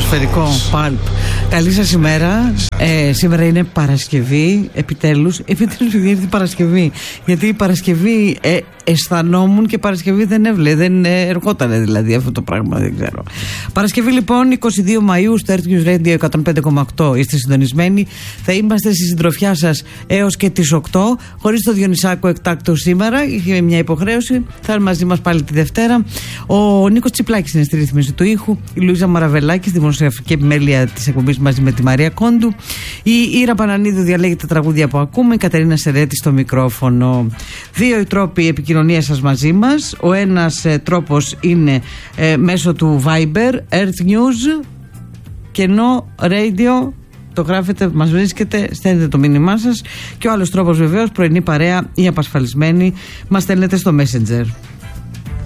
ατμοσφαιρικό Pulp. Καλή σας ημέρα. Σήμερα είναι Παρασκευή. Επιτέλους βγαίνει Παρασκευή. Γιατί η Παρασκευή αισθανόμουν και Παρασκευή δεν έβλεπε. Δεν ερχότανε δηλαδή αυτό το πράγμα, δεν ξέρω. Παρασκευή λοιπόν, 22 Μαΐου, στο Earth News Radio 105,8. Είστε συντονισμένοι. Θα είμαστε στη συντροφιά σας έως και τις 8. Χωρίς το Διονυσάκο εκτάκτο σήμερα. Είχε μια υποχρέωση. Θα είναι μαζί μας πάλι τη Δευτέρα. Ο Νίκος Τσιπλάκης είναι στη ρύθμιση του ήχου. Η Λουίζα Μαραβελάκη, δημοσιογραφική επιμέλεια της εκπομπής μαζί με τη Μαρία Κόντου. Η Ήρα Πανανίδου διαλέγει τα τραγούδια που ακούμε. Η Κατερίνα Σερέτη στο μικρόφωνο. Δύο οι τρόποι επικοινωνίας σας μαζί μας. Ο ένας τρόπος είναι μέσω του Viber, Earth News, κενό Radio. Το γράφετε, μας βρίσκετε, στέλνετε το μήνυμά σας. Και ο άλλος τρόπος βεβαίως, πρωινή παρέα ή απασφαλισμένη, μας στέλνετε στο Messenger.